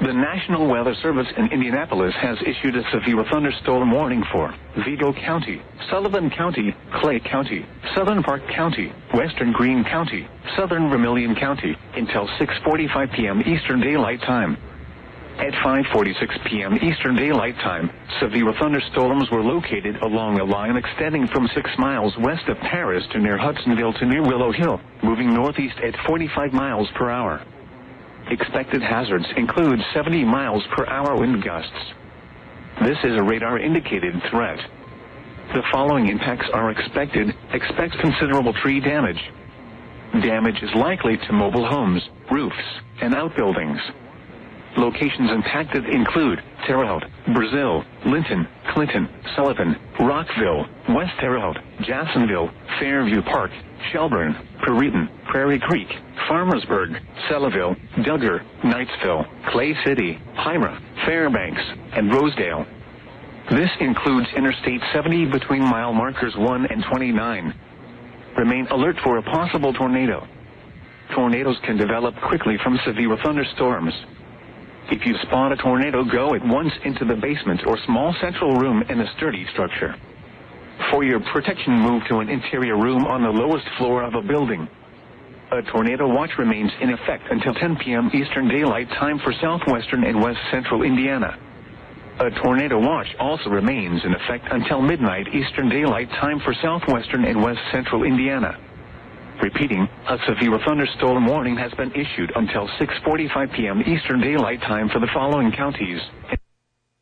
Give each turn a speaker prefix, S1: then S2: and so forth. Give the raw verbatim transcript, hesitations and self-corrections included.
S1: The National Weather Service in Indianapolis has issued a severe thunderstorm warning for Vigo County, Sullivan County, Clay County, Southern Park County, Western Greene County, Southern Vermilion County, until six forty-five p m Eastern Daylight Time. At five forty-six p m Eastern Daylight Time, severe thunderstorms were located along a line extending from six miles west of Paris to near Hudsonville to near Willow Hill, moving northeast at forty-five miles per hour. Expected hazards include seventy miles per hour wind gusts. This is a radar-indicated threat. The following impacts are expected. Expect considerable tree damage. Damage is likely to mobile homes, roofs, and outbuildings. Locations impacted include Terre Haute, Brazil, Linton, Clinton, Sullivan, Rockville, West Terre Haute, Jacksonville, Fairview Park, Shelburne, Perryton, Prairie Creek, Farmersburg, Selleville, Duggar, Knightsville, Clay City, Pyra, Fairbanks, and Rosedale. This includes Interstate seventy between mile markers one and twenty-nine. Remain alert for a possible tornado. Tornadoes can develop quickly from severe thunderstorms. If you spot a tornado, go at once into the basement or small central room in a sturdy structure. For your protection, move to an interior room on the lowest floor of a building. A tornado watch remains in effect until ten p m Eastern Daylight Time for southwestern and west central Indiana. A tornado watch also remains in effect until midnight Eastern Daylight Time for southwestern and west central Indiana. Repeating, a severe thunderstorm warning has been issued until six forty-five p m Eastern Daylight Time for the following counties.